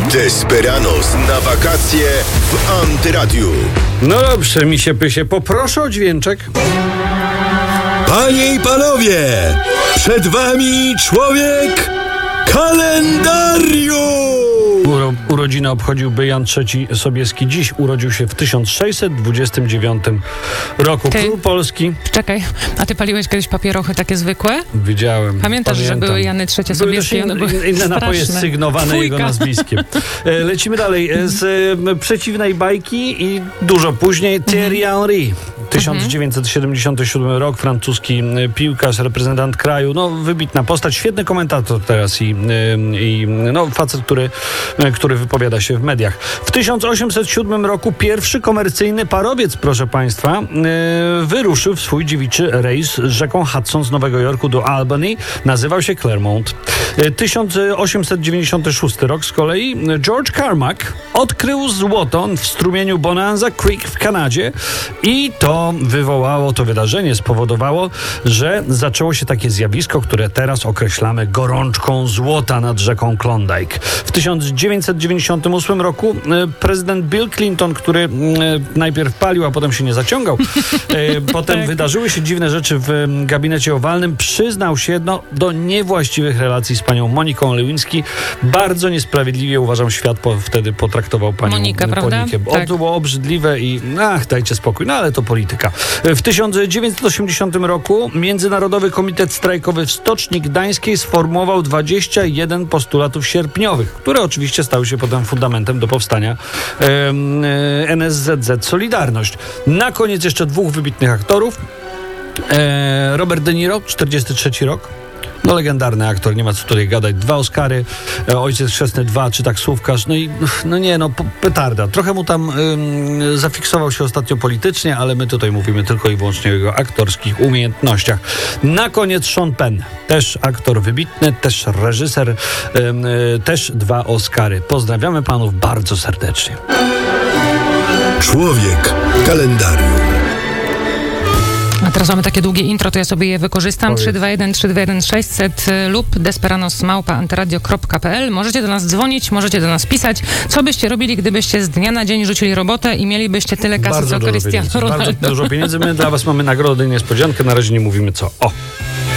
Desperados na wakacje w Antyradiu. No dobrze, misie pysie, poproszę o dźwięczek. Panie i panowie, przed wami człowiek kalendarium! Urodziny obchodziłby Jan III Sobieski. Dziś urodził się w 1629 roku. Król Polski. Czekaj, a ty paliłeś kiedyś papierochy takie zwykłe? Widziałem. Pamiętam. Że były Jany III Sobieski? Były inne napoje sygnowane jego nazwiskiem. Lecimy dalej. Z przeciwnej bajki i dużo później Thierry Henry. 1977 rok, francuski piłkarz, reprezentant kraju, no wybitna postać, świetny komentator teraz i facet, który wypowiada się w mediach. W 1807 roku pierwszy komercyjny parowiec, proszę Państwa, wyruszył w swój dziewiczy rejs rzeką Hudson z Nowego Jorku do Albany. Nazywał się Clermont. 1896 rok z kolei George Carmack odkrył złoto w strumieniu Bonanza Creek w Kanadzie i to wydarzenie spowodowało, że zaczęło się takie zjawisko, które teraz określamy gorączką złota nad rzeką Klondike. W 1998 roku prezydent Bill Clinton, który najpierw palił, a potem się nie zaciągał, potem wydarzyły się dziwne rzeczy w gabinecie owalnym, przyznał się do niewłaściwych relacji z panią Moniką Lewinsky. Bardzo niesprawiedliwie, uważam, świat wtedy potraktował panią Monikę, prawda? Tak. To było obrzydliwe i dajcie spokój, ale to polityka. W 1980 roku Międzynarodowy Komitet Strajkowy w Stoczni Gdańskiej sformułował 21 postulatów sierpniowych, które oczywiście stały się potem fundamentem do powstania NSZZ Solidarność. Na koniec jeszcze dwóch wybitnych aktorów. Robert De Niro, 43 rok. No legendarny aktor, nie ma co tutaj gadać. 2 Oscary, Ojciec Chrzestny 2, czy taksówkarz. Petarda. Trochę mu tam zafiksował się ostatnio politycznie, ale my tutaj mówimy tylko i wyłącznie o jego aktorskich umiejętnościach. Na koniec Sean Penn. Też aktor wybitny, też reżyser, też 2 Oscary. Pozdrawiamy panów bardzo serdecznie. Człowiek kalendarium. A teraz mamy takie długie intro, to ja sobie je wykorzystam. 321 600 lub desperanos@antyradio.pl. Możecie do nas dzwonić, możecie do nas pisać. Co byście robili, gdybyście z dnia na dzień rzucili robotę i mielibyście tyle kasy, co Cristiano Ronaldo? Bardzo dużo pieniędzy. My dla was mamy nagrodę i niespodziankę. Na razie nie mówimy co.